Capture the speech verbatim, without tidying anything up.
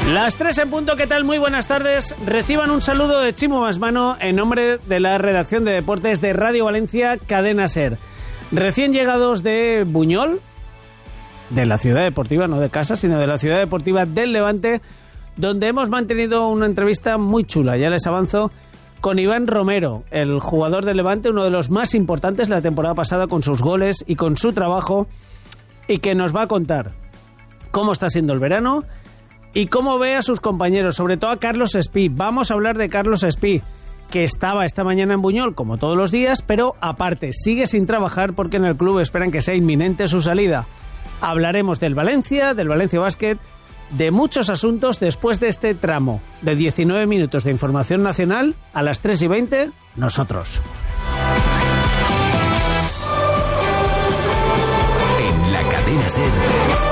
Las tres en punto, ¿qué tal? Muy buenas tardes. Reciban un saludo de Chimo Masmano en nombre de la redacción de deportes de Radio Valencia, Cadena SER. Recién llegados de Buñol, de la ciudad deportiva, no de casa, sino de la ciudad deportiva del Levante, donde hemos mantenido una entrevista muy chula, ya les avanzo, con Iván Romero, el jugador del Levante, uno de los más importantes la temporada pasada con sus goles y con su trabajo, y que nos va a contar cómo está siendo el verano y cómo ve a sus compañeros, sobre todo a Carlos Espí. Vamos a hablar de Carlos Espí, que estaba esta mañana en Buñol, como todos los días, pero aparte sigue sin trabajar porque en el club esperan que sea inminente su salida. Hablaremos del Valencia, del Valencia Basket, de muchos asuntos después de este tramo de diecinueve minutos de información nacional. A las tres y veinte, nosotros. En la Cadena SER.